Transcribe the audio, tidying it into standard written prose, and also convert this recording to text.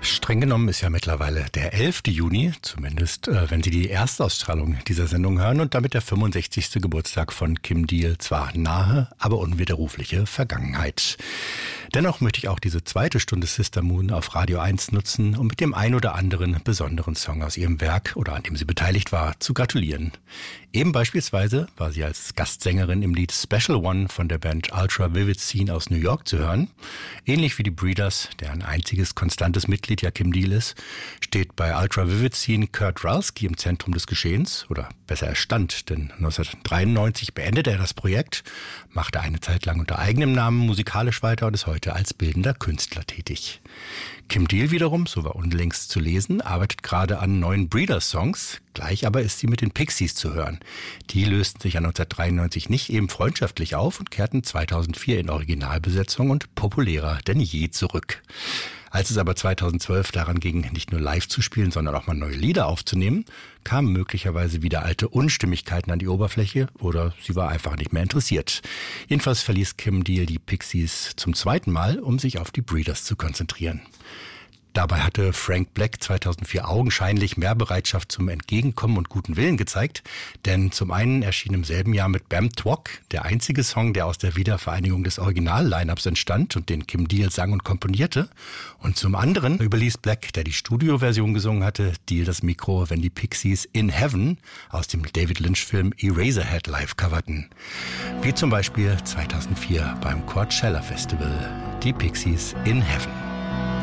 Streng genommen ist ja mittlerweile der 11. Juni, zumindest wenn Sie die Erstausstrahlung dieser Sendung hören und damit der 65. Geburtstag von Kim Deal, zwar nahe, aber unwiderrufliche Vergangenheit. Dennoch möchte ich auch diese zweite Stunde Sister Moon auf Radio 1 nutzen, um mit dem ein oder anderen besonderen Song aus ihrem Werk oder an dem sie beteiligt war, zu gratulieren. Eben beispielsweise war sie als Gastsängerin im Lied Special One von der Band Ultra Vivid Scene aus New York zu hören. Ähnlich wie die Breeders, deren einziges konstantes Mitglied ja Kim Deal ist, steht bei Ultra Vivid Scene Kurt Ralski im Zentrum des Geschehens, oder besser er stand, denn 1993 beendete er das Projekt, machte eine Zeit lang unter eigenem Namen musikalisch weiter und ist heute als bildender Künstler tätig. Kim Deal wiederum, so war unlängst zu lesen, arbeitet gerade an neuen Breeders-Songs. Gleich aber ist sie mit den Pixies zu hören. Die lösten sich ja 1993 nicht eben freundschaftlich auf und kehrten 2004 in Originalbesetzung und populärer denn je zurück. Als es aber 2012 daran ging, nicht nur live zu spielen, sondern auch mal neue Lieder aufzunehmen, kamen möglicherweise wieder alte Unstimmigkeiten an die Oberfläche oder sie war einfach nicht mehr interessiert. Jedenfalls verließ Kim Deal die Pixies zum zweiten Mal, um sich auf die Breeders zu konzentrieren. Dabei hatte Frank Black 2004 augenscheinlich mehr Bereitschaft zum Entgegenkommen und guten Willen gezeigt, denn zum einen erschien im selben Jahr mit Bam Twok der einzige Song, der aus der Wiedervereinigung des Original-Line-Ups entstand und den Kim Deal sang und komponierte, und zum anderen überließ Black, der die Studioversion gesungen hatte, Deal das Mikro, wenn die Pixies In Heaven aus dem David Lynch-Film Eraserhead live coverten. Wie zum Beispiel 2004 beim Coachella Festival, die Pixies In Heaven.